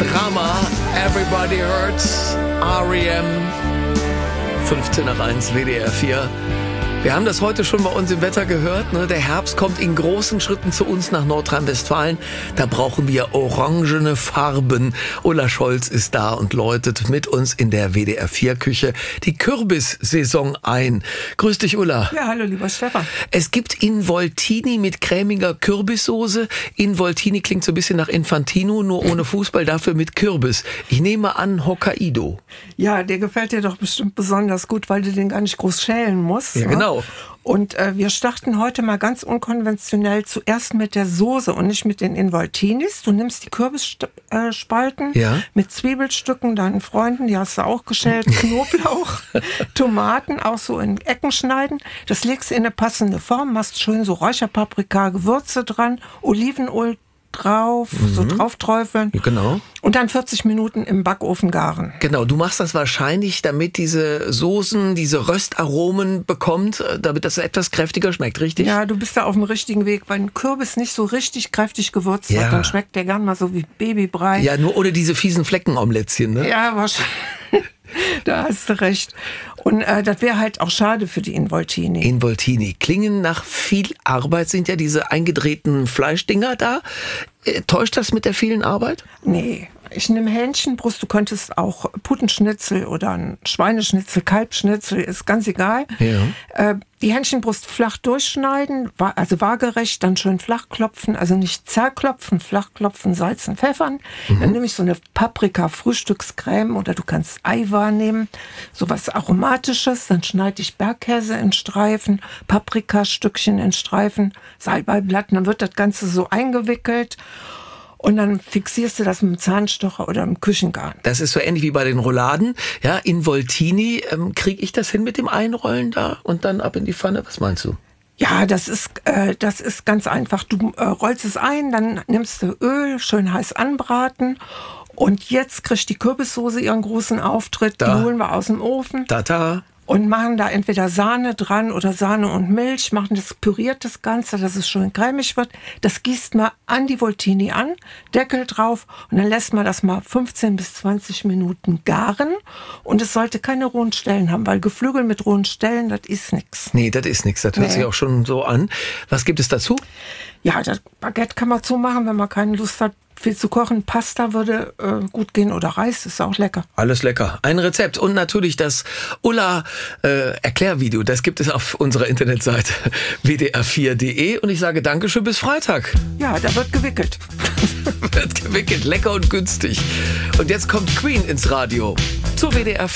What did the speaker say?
Drama. Everybody Hurts. R.E.M. 15 nach 1, WDR 4. Wir haben das heute schon bei uns im Wetter gehört. Ne? Der Herbst kommt in großen Schritten zu uns nach Nordrhein-Westfalen. Da brauchen wir orangene Farben. Ulla Scholz ist da und läutet mit uns in der WDR 4-Küche die Kürbissaison ein. Grüß dich, Ulla. Ja, hallo, lieber Stefan. Es gibt Involtini mit cremiger Kürbissoße. Involtini klingt so ein bisschen nach Infantino, nur ohne Fußball, dafür mit Kürbis. Ich nehme an, Hokkaido. Ja, der gefällt dir doch bestimmt besonders gut, weil du den gar nicht groß schälen musst. Ja, genau. Und wir starten heute mal ganz unkonventionell zuerst mit der Soße und nicht mit den Involtinis. Du nimmst die Kürbisspalten mit Zwiebelstücken, deinen Freunden, die hast du auch geschält, Knoblauch, Tomaten auch so in Ecken schneiden. Das legst du in eine passende Form, machst schön so Räucherpaprika, Gewürze dran, Olivenöl drauf, so drauf träufeln. Genau. Und dann 40 Minuten im Backofen garen. Genau, du machst das wahrscheinlich, damit diese Soßen, diese Röstaromen bekommt, damit das etwas kräftiger schmeckt, richtig? Ja, du bist da auf dem richtigen Weg, weil ein Kürbis nicht so richtig kräftig gewürzt hat, dann schmeckt der gern mal so wie Babybrei. Ja, nur ohne diese fiesen Fleckenomelätzchen, ne? Ja, wahrscheinlich. Da hast du recht. Und das wäre halt auch schade für die Involtini. Involtini klingen nach viel Arbeit, sind ja diese eingedrehten Fleischdinger da. Täuscht das mit der vielen Arbeit? Nee, ich nehme Hähnchenbrust, du könntest auch Putenschnitzel oder ein Schweineschnitzel, Kalbschnitzel, ist ganz egal. Ja. Die Hähnchenbrust flach durchschneiden, also waagerecht, dann schön flach klopfen, also nicht zerklopfen, flach klopfen, salzen, pfeffern. Dann nehme ich so eine Paprika-Frühstückscreme oder du kannst Eiweiß nehmen, sowas Aromatisches. Dann schneide ich Bergkäse in Streifen, Paprikastückchen in Streifen, Salbeiblatt, dann wird das Ganze so eingewickelt. Und dann fixierst du das mit dem Zahnstocher oder im Küchengarn. Das ist so ähnlich wie bei den Rouladen. Ja, Involtini, kriege ich das hin mit dem Einrollen da und dann ab in die Pfanne? Was meinst du? Ja, das ist ganz einfach. Du rollst es ein, dann nimmst du Öl, schön heiß anbraten. Und jetzt kriegt die Kürbissoße ihren großen Auftritt. Die holen wir aus dem Ofen. Und machen da entweder Sahne dran oder Sahne und Milch, püriert das Ganze, dass es schön cremig wird. Das gießt man an die Voltini an, Deckel drauf und dann lässt man das mal 15 bis 20 Minuten garen. Und es sollte keine rohen Stellen haben, weil Geflügel mit rohen Stellen, das ist nichts. Nee, das ist nichts. Das hört sich auch schon so an. Was gibt es dazu? Ja, das Baguette kann man zumachen, wenn man keine Lust hat, viel zu kochen. Pasta würde gut gehen oder Reis, ist auch lecker. Alles lecker. Ein Rezept und natürlich das Ulla Erklärvideo. Das gibt es auf unserer Internetseite wdr4.de und ich sage Dankeschön, bis Freitag. Ja, da wird gewickelt. Wird gewickelt, lecker und günstig. Und jetzt kommt Queen ins Radio zu WDR 4.